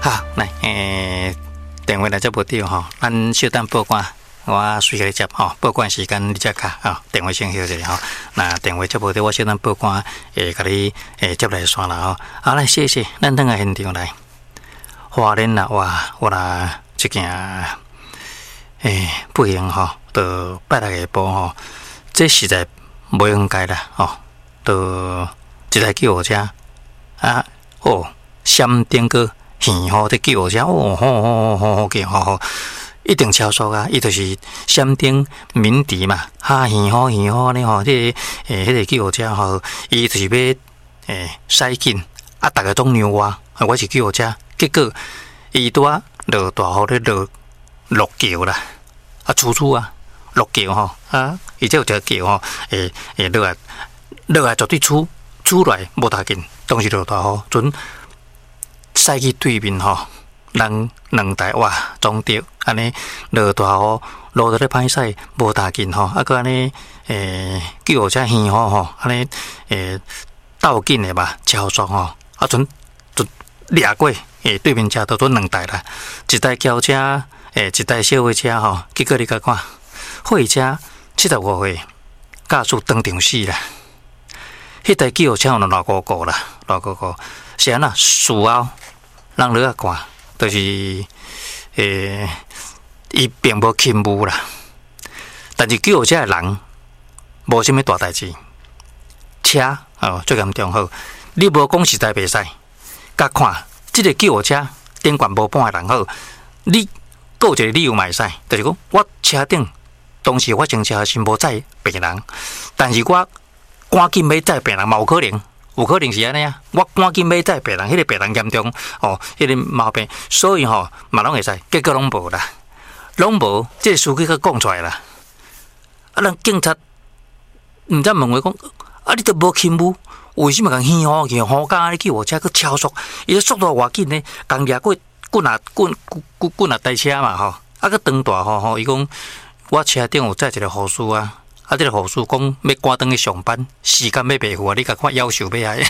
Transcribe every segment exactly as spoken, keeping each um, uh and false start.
好，来，诶，电话来这部掉吼，咱小等报关，我随个接吼，报关时间你再卡吼，电话先休息吼。那电话这部掉，我小等报关，诶，甲你诶接来算啦吼。好，来，谢谢，咱等下现场来。花莲啦，哇，我啦一件诶不幸吼，就拜六下晡吼，这实在袂应该啦吼，就一台救护车啊，哦，闪电个。耳吼，这救护车哦，吼吼吼吼嘅，吼吼，一定超速啊！伊就是闪电鸣笛嘛，哈耳吼耳吼呢吼，这诶，迄个救护车吼，伊就是要诶驶紧啊，大家拢让我，我是救护车，结果伊拄啊落大雨咧落落桥啦，啊，处处啊落桥吼啊，伊这有一个桥吼，诶诶落来落来绝对出出来无大紧，当时落大雨，准。驶去对面吼，人两台哇撞到，安尼落大雨，路到咧歹驶，无大紧吼，啊个安尼诶救护车耳吼吼，安尼诶斗紧的嘛，超速吼，啊准准掠过，诶对面车都准两台啦，一台轿车，诶一台小货车吼，结果你甲看，货车七十五岁，驾驶当场死啦，迄台救护车有偌高高啦，偌高高，是安那事后。人落啊看，就是诶，伊并无轻误啦。但是救护车诶人无啥物大代志，车哦最严重好。你无讲实在袂使，甲看即个救护车顶悬无半个人好，你告一个理由嘛会使，就是讲我车顶当时发生车是无载病人，但是我赶紧要载病人嘛有可能。有可能是安尼啊！我赶紧要载病人，迄、那个病人严重哦，迄、那个毛病，所以吼嘛拢会使，结果拢无啦，拢无，即、这个司机佮讲出来啦。啊，人警察毋知问话讲，啊，你都无轻误，为什么共耳吼去好架你救护车佮超速？伊个速度偌紧呢？共掠过滚啊滚滚滚啊台车嘛吼，啊佮长大吼吼，伊讲我车顶有载一个护士啊。啊！这个护士讲要赶转去上班，时间要白付啊！你甲看要求要来。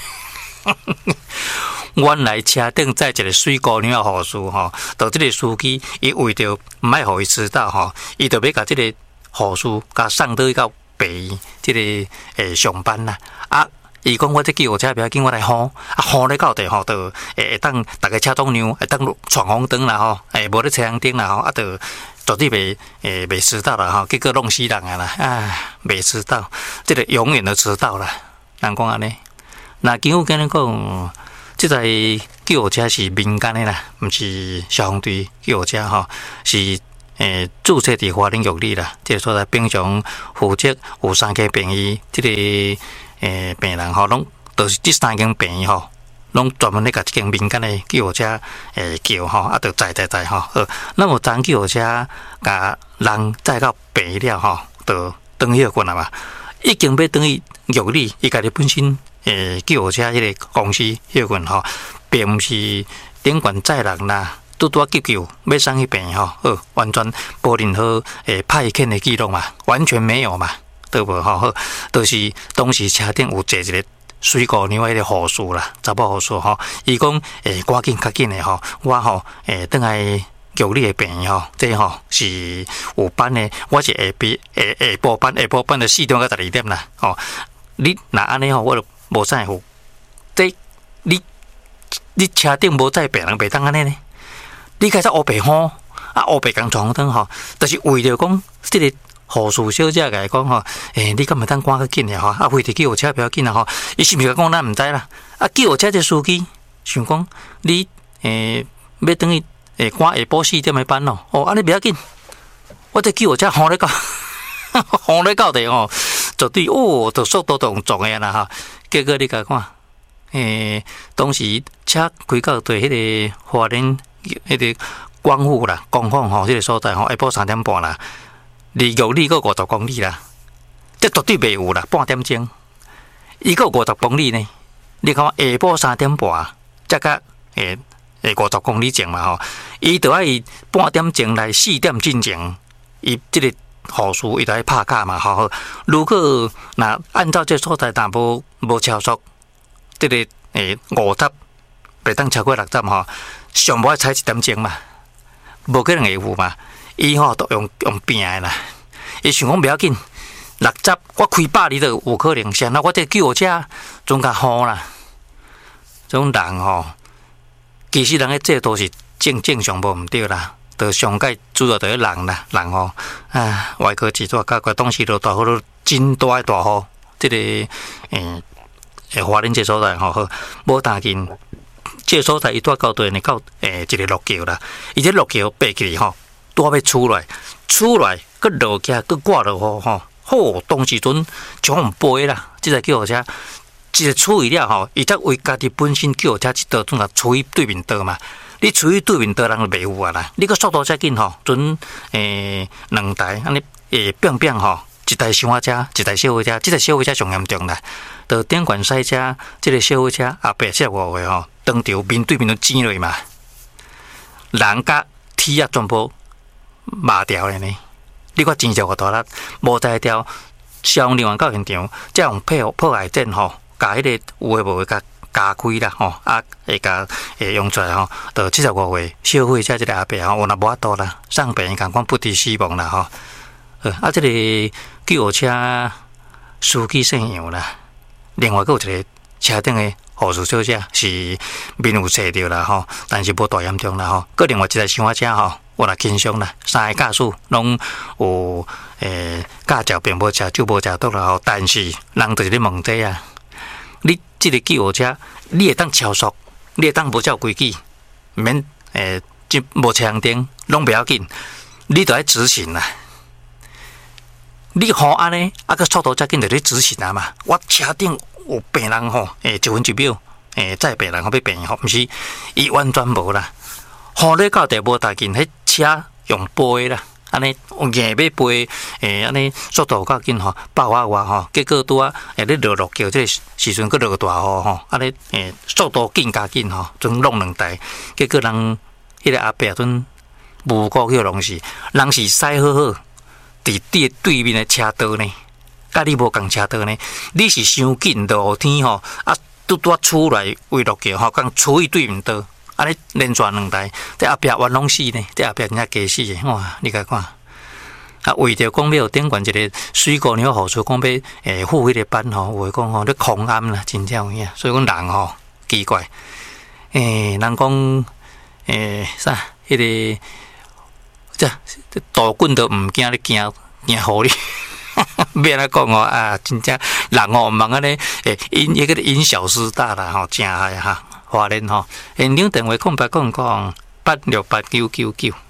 原来车顶载一个水姑娘护士吼，到这个司机伊为着唔爱互伊迟到吼，伊就要甲这个护士甲送到到白医这个诶上班啦。啊，伊讲我这救护车不要紧，我来吼，啊吼咧到地吼，就会会当大家车中让，会当闯红灯啦吼，诶无咧车红灯啦吼，啊就。绝对袂诶袂迟到啦吼，结果弄死人啊啦！唉，袂迟到，这个永远都迟到啦。人讲安尼，那警务跟你讲，这台救护车是民间的啦，毋是消防队救护车吼，是诶注册伫花莲玉里啦。这个所在平常负责有三间病院，这个诶病人吼，拢都是这三间病院吼。拢专门咧甲一间民间的救护车诶叫吼，啊，就载载载吼。好，那么当救护车甲人载到病了吼，就转去过来嘛。已经要转去玉里，伊家己本身诶救护车迄个公司迄份吼，并毋是顶悬载人啦，拄拄急救要送去病吼，好，完全无任何诶派遣的记录嘛，完全没有嘛，对无吼？好，就是当时车顶有坐一个。水姑娘迄个护士啦，查某护士吼，伊讲诶，赶紧较紧诶吼，我吼诶，倒来玉里诶病院吼，这吼是有班诶，我是下晡下下晡班，下晡班就四点到十二点啦，吼，你若安尼吼，我就无啥会付，这你你车顶无载病人，袂当安尼呢？你开始乌白吼，啊乌白共闯红灯吼，就是为着讲即个。护士小姐甲伊讲吼，诶、欸，你敢会当赶较紧诶吼？啊，为着救护车不要紧啊吼，伊是毋是讲咱毋知啦？啊，救护车这司机想讲你诶、欸，要等于诶赶下晡四点诶班咯，哦，安尼不要紧，我这救护车放咧到，放咧到地吼，绝对哦，就速度都用撞诶啦哈。结果你甲看，诶、欸，当时车开到对迄个花莲迄个光复啦、光复吼，迄、那个所在吼，下晡三点半啦。离玉里个五十公里啦，这绝对袂有啦，半点钟。伊个五十公里呢，你看下晡三点半，才甲诶诶五十公里前嘛吼，伊就爱半点钟来四点进前，伊即个护士伊就爱拍卡嘛吼。如果若按照这所在，若无无超速，即、这个诶五十袂当超过六十吼，上无爱踩一点钟嘛，无可能会有嘛。伊吼都用用拼的啦，伊想讲不要紧，六十我开百里都有可能，像那我这救护车总较好啦。种人吼，其实人的制度是正正常无毋对啦，就上界主要就是人啦，人吼啊，外科制作甲个当时就大好都真大大雨，即、这个诶诶华人这所在吼，好无打紧，这所在伊带到对呢到诶一个落桥啦，伊这落桥爬起吼，拄要出来，出来佮落起，佮挂落雨吼，好当时阵将互飞啦，即个救护车。一个处理了吼，伊则为家己本身救护车一道总甲处于对面道嘛。你处于对面道人就袂有啊啦。你个速度再紧吼，准诶两台安尼诶变变吼，一台伤仔车，一台小火车，即台小火车上严重啦。到顶管赛车，即个小火车后壁七十五岁吼，当场面对面都挤落嘛，人甲铁啊全部麻掉了呢。你看真正个大力，无在掉，消防人员到现场，再用破破坏阵吼。甲迄个有诶无诶，甲加开啦吼，啊会甲会用出来吼，到七十五岁小火车即个阿伯吼，有若无法度啦，上病共款不治死亡啦吼。啊，即、这个救护车司机姓杨啦，另外佫有一个车顶诶护士小姐是面有切着啦吼，但是无大严重啦吼。佫另外一台伤仔车吼，有若轻伤啦，三个驾驶拢有诶驾照并无车酒无食毒啦吼，但是人就是咧问题啊。你即个救护车，你会当超速，你会当无照规矩，免诶，即无车灯，拢不要紧，你都要执行啦。你好安尼，啊个速度再紧就咧执行啊嘛。我车顶有病人吼，诶，一分一秒，诶，载病人吼要病吼，毋是，伊完全无啦。好你到地无大紧，迄车用飞啦。安尼硬要飞，诶，安尼速度较紧吼，爆发外吼，结果拄啊，诶，咧落落桥即个时阵，佮落大雨吼，安尼诶，速度紧加紧吼，准弄两台，结果人迄个阿伯准无顾叫拢是，人是驶好好，伫对对面的车道呢，甲你无共车道呢，你是伤紧落天吼，啊，拄拄出来为落桥吼，刚处于对面道。安尼连续两台，这后壁冤拢死呢，这后壁真正假死的，哇！你甲看，啊，为着讲要顶悬一个水姑娘护士讲要诶付迄个班吼，有诶讲吼，你狂暗啦，真正有影。所以讲人吼奇怪，诶，人讲诶啥？迄、那个这大棍都毋惊你惊惊互你。别来讲哦啊，真正人哦，毋茫安尼诶，因一个因小失大啦吼，真害哈。华人吼，现场电话空八空空八六八九九九。